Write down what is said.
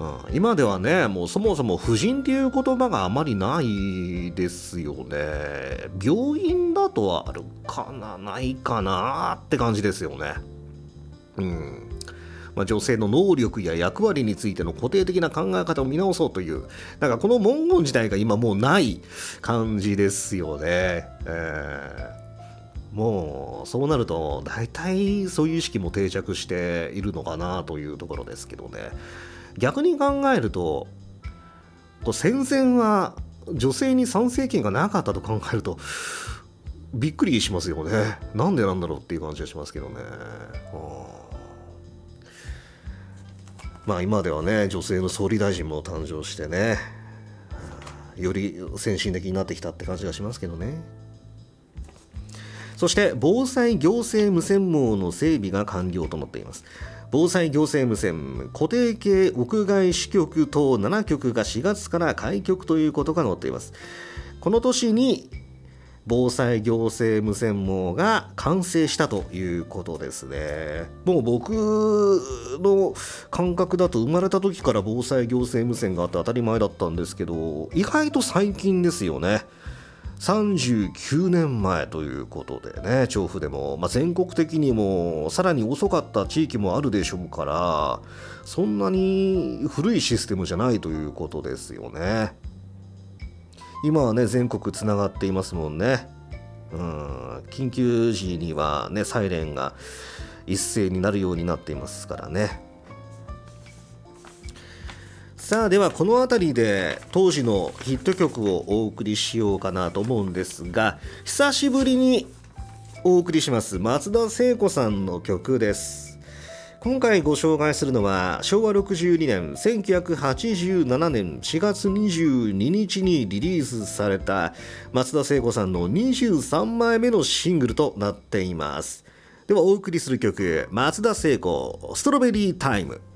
今ではね、もうそもそも婦人っていう言葉があまりないですよね。病院だとあるかな、ないかなって感じですよね。女性の能力や役割についての固定的な考え方を見直そうという、なんかこの文言自体が今もうない感じですよね。もうそうなると大体そういう意識も定着しているのかなというところですけどね。逆に考えると、戦前は女性に参政権がなかったと考えるとびっくりしますよね。なんでなんだろうっていう感じがしますけどね。今ではね、女性の総理大臣も誕生してね、より先進的になってきたって感じがしますけどね。そして防災行政無線網の整備が完了となっています。防災行政無線固定系屋外支局等7局が4月から開局ということが載っています。この年に防災行政無線網が完成したということですね。もう僕の感覚だと生まれた時から防災行政無線があって当たり前だったんですけど、意外と最近ですよね。39年前ということでね、調布でも、全国的にもさらに遅かった地域もあるでしょうから、そんなに古いシステムじゃないということですよね。今はね、全国つながっていますもんね。緊急時にはね、サイレンが一斉になるようになっていますからね。さあ、ではこの辺りで当時のヒット曲をお送りしようかなと思うんですが、久しぶりにお送りします松田聖子さんの曲です。今回ご紹介するのは昭和62年1987年4月22日にリリースされた松田聖子さんの23枚目のシングルとなっています。ではお送りする曲、松田聖子ストロベリータイム。